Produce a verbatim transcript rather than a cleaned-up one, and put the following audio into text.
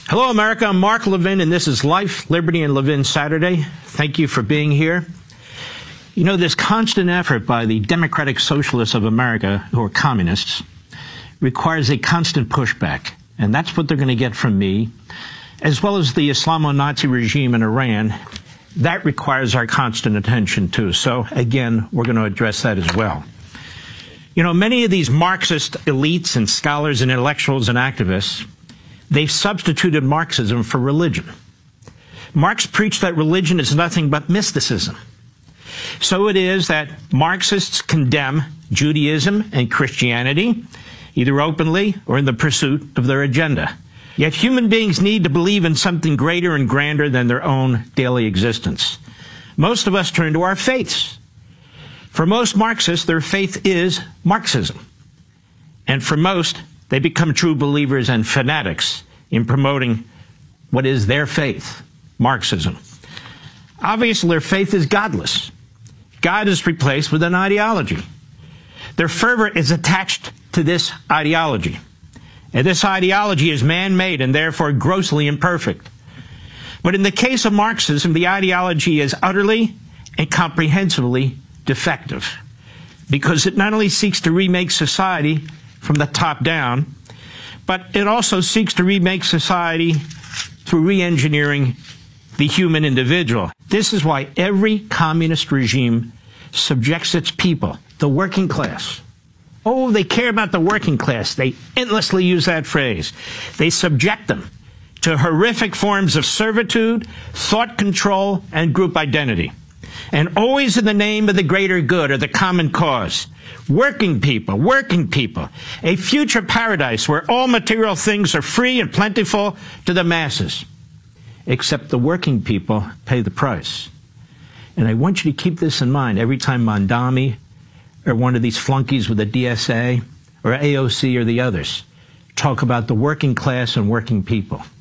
Hello, America. I'm Mark Levin, and this is Life, Liberty, and Levin Saturday. Thank you for being here. You know, this constant effort by the Democratic Socialists of America, who are communists, requires a constant pushback. And that's what they're going to get from me, as well as the Islamo-Nazi regime in Iran. That requires our constant attention, too. So, again, we're going to address that as well. You know, many of these Marxist elites and scholars and intellectuals and activists, they've substituted Marxism for religion. Marx preached that religion is nothing but mysticism. So it is that Marxists condemn Judaism and Christianity, either openly or in the pursuit of their agenda. Yet human beings need to believe in something greater and grander than their own daily existence. Most of us turn to our faiths. For most Marxists, their faith is Marxism. And for most, they become true believers and fanatics in promoting what is their faith, Marxism. Obviously, their faith is godless. God is replaced with an ideology. Their fervor is attached to this ideology. And this ideology is man-made and therefore grossly imperfect. But in the case of Marxism, the ideology is utterly and comprehensively defective, because it not only seeks to remake society from the top down, but it also seeks to remake society through re-engineering the human individual. This is why every communist regime subjects its people, the working class. Oh, they care about the working class. They endlessly use that phrase. They subject them to horrific forms of servitude, thought control, and group identity. And always in the name of the greater good or the common cause. Working people, working people. A future paradise where all material things are free and plentiful to the masses. Except the working people pay the price. And I want you to keep this in mind every time Mondami or one of these flunkies with the D S A or A O C or the others talk about the working class and working people.